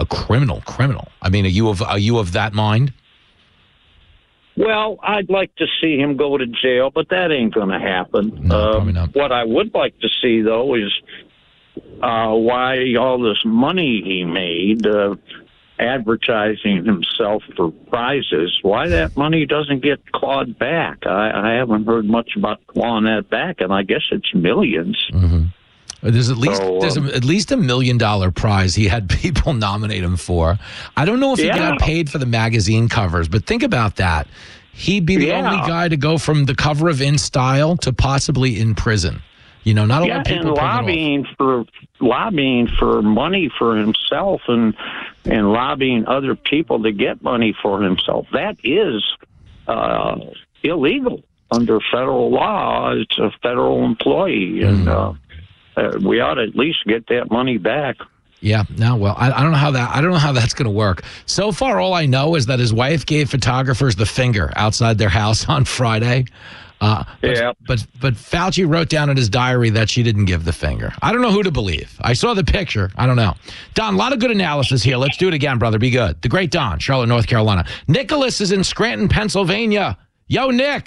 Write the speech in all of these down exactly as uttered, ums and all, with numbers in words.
a criminal, criminal. I mean, are you of are you of that mind? Well, I'd like to see him go to jail, but that ain't going to happen. No, uh, probably not. What I would like to see, though, is uh, why all this money he made uh, advertising himself for prizes, why that money doesn't get clawed back. I, I haven't heard much about clawing that back, and I guess it's millions. Mm-hmm. There's at least So, um, there's a, at least a million dollar prize he had people nominate him for. I don't know if he Yeah. got paid for the magazine covers, but think about that. He'd be the Yeah. only guy to go from the cover of In Style to possibly in prison. You know, not a Yeah, lot of people and pull it off. lobbying for lobbying for money for himself and and lobbying other people to get money for himself. That is uh, illegal under federal law. It's a federal employee, and uh, uh, we ought to at least get that money back. Yeah, no, well, I, I don't know how that I don't know how that's going to work. So far, all I know is that his wife gave photographers the finger outside their house on Friday. Uh, but, Yeah. but but Fauci wrote down in his diary that she didn't give the finger. I don't know who to believe. I saw the picture. I don't know. Don, a lot of good analysis here. Let's do it again, brother. Be good. The great Don, Charlotte, North Carolina. Nicholas is in Scranton, Pennsylvania. Yo, Nick.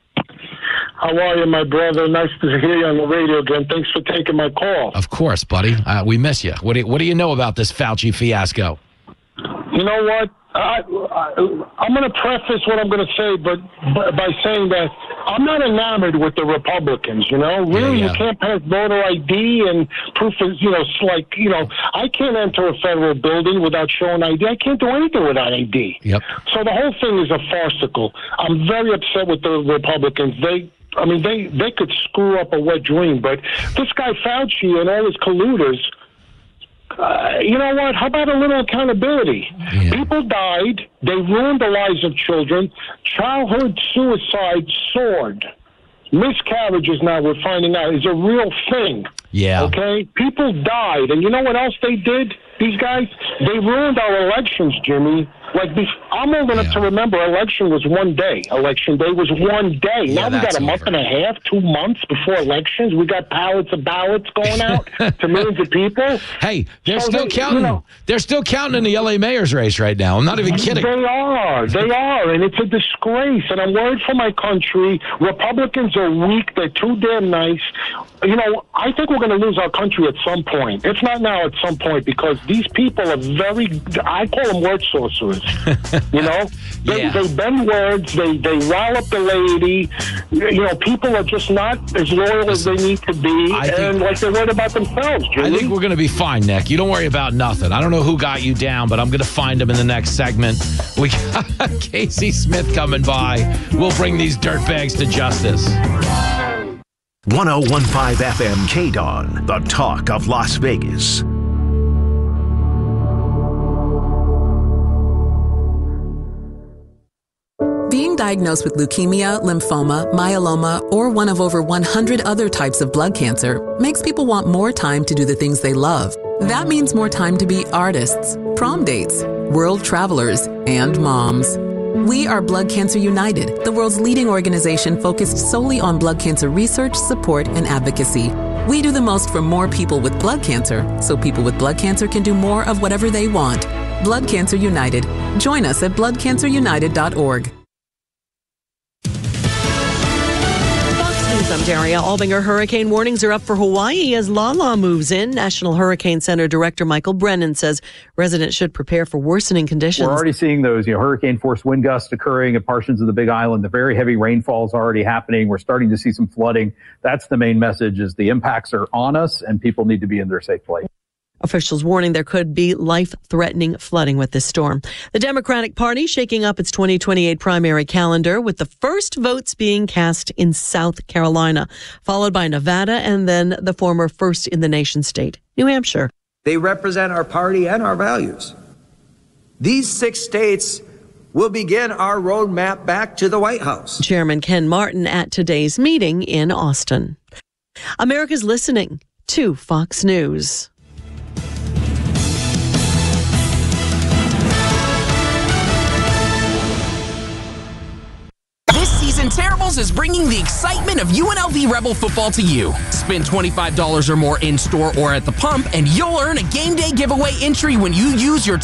How are you, my brother? Nice to hear you on the radio again. Thanks for taking my call. Of course, buddy. Uh, we miss you. What do you, what do you know about this Fauci fiasco? You know what? I, I, I'm going to preface what I'm going to say, but, but by saying that I'm not enamored with the Republicans. You know, really, Yeah, yeah. you can't pass voter I D and proof is, you know, it's like, you know, I can't enter a federal building without showing I D. I can't do anything without I D. Yep. So the whole thing is a farcical. I'm very upset with the Republicans. They. I mean, they, they could screw up a wet dream, but this guy Fauci and all his colluders, uh, you know what? How about a little accountability? Yeah. People died. They ruined the lives of children. Childhood suicide soared. Miscarriages now, we're finding out, is a real thing. Yeah. Okay? People died. And you know what else they did, these guys? They ruined our elections, Jimmy. Like, I'm old enough Yeah. to remember election was one day. Election day was one day. Yeah, now we that's got a month over. and a half, two months before elections. We got pallets of ballots going out to millions of people. Hey, they're So still they- counting. you know- they're still counting in the L A mayor's race right now. I'm not even kidding. They are. They are. And it's a disgrace. And I'm worried for my country. Republicans are weak. They're too damn nice. You know, I think we're going to lose our country at some point. If not now, at some point, because these people are very, I call them word sorcerers. You know? They, Yeah. they bend words. They, they rile up the lady. You know, people are just not as loyal as they need to be. I think- and like they're worried about themselves, Jimmy. I think we're going to be fine, Nick. You don't worry about nothing. I don't know who got you down, but I'm going to find him in the next segment. We got Casey Smith coming by. We'll bring these dirtbags to justice. one oh one point five F M K-Dawn, the talk of Las Vegas. Being diagnosed with leukemia, lymphoma, myeloma, or one of over one hundred other types of blood cancer makes people want more time to do the things they love. That means more time to be artists, prom dates, world travelers, and moms. We are Blood Cancer United, the world's leading organization focused solely on blood cancer research, support, and advocacy. We do the most for more people with blood cancer, so people with blood cancer can do more of whatever they want. Blood Cancer United. Join us at blood cancer united dot org. I'm Daria Albinger. Hurricane warnings are up for Hawaii as Lala moves in. National Hurricane Center Director Michael Brennan says residents should prepare for worsening conditions. We're already seeing those, you know, hurricane force wind gusts occurring at portions of the Big Island. The very heavy rainfall is already happening. We're starting to see some flooding. That's the main message: is the impacts are on us and people need to be in their safe place. Officials warning there could be life-threatening flooding with this storm. The Democratic Party shaking up its twenty twenty-eight primary calendar with the first votes being cast in South Carolina, followed by Nevada and then the former first in the nation state, New Hampshire. They represent our party and our values. These six states will begin our roadmap back to the White House. Chairman Ken Martin at today's meeting in Austin. America's listening to Fox News. Terribles is bringing the excitement of U N L V Rebel football to you. Spend twenty-five dollars or more in store or at the pump, and you'll earn a game day giveaway entry when you use your